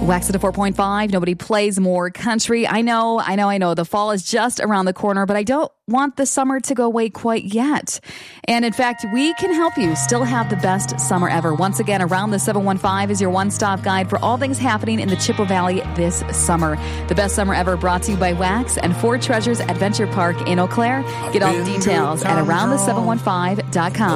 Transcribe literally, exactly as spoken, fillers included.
Wax it to four point five. Nobody plays more country. I know, I know, I know. The fall is just around the corner, but I don't want the summer to go away quite yet. And in fact, we can help you still have the best summer ever. Once again, Around the seven one five is your one-stop guide for all things happening in the Chippewa Valley this summer. The best summer ever brought to you by Wax and Four Treasures Adventure Park in Eau Claire. Get all the details at around the seven one five dot com.